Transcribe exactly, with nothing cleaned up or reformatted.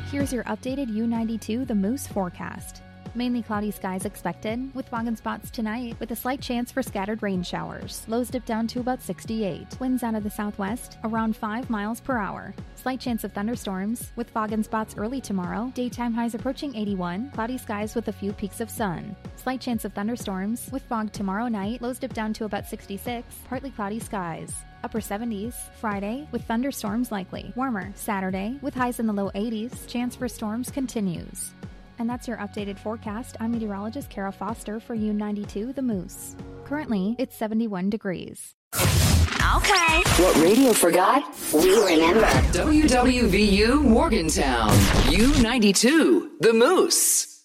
Here's your updated U ninety-two The Moose forecast. Mainly cloudy skies expected, with fog and spots tonight, with a slight chance for scattered rain showers. Lows dip down to about sixty-eight. Winds out of the southwest, around five miles per hour. Slight chance of thunderstorms, with fog and spots early tomorrow. Daytime highs approaching eighty-one. Cloudy skies with a few peaks of sun. Slight chance of thunderstorms, with fog tomorrow night. Lows dip down to about sixty-six. Partly cloudy skies. Upper seventies, Friday, with thunderstorms likely. Warmer, Saturday, with highs in the low eighties. Chance for storms continues. And that's your updated forecast. I'm meteorologist Kara Foster for U ninety-two The Moose. Currently, it's seventy-one degrees. Okay. What radio forgot, we remember. W W V U Morgantown, U ninety-two The Moose.